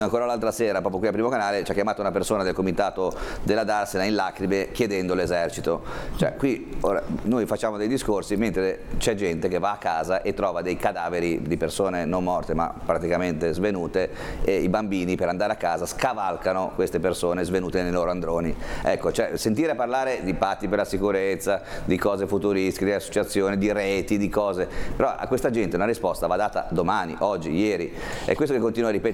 Ancora l'altra sera, proprio qui a Primo Canale, ci ha chiamato una persona del comitato della Darsena in lacrime chiedendo l'esercito. Cioè qui ora, noi facciamo dei discorsi mentre c'è gente che va a casa e trova dei cadaveri di persone non morte ma praticamente svenute, e i bambini per andare a casa scavalcano queste persone svenute nei loro androni. Ecco, cioè, sentire parlare di patti per la sicurezza, di cose futuristiche, di associazioni, di reti, di cose, però a questa gente una risposta va data domani, oggi, ieri, è questo che continuo a ripetere.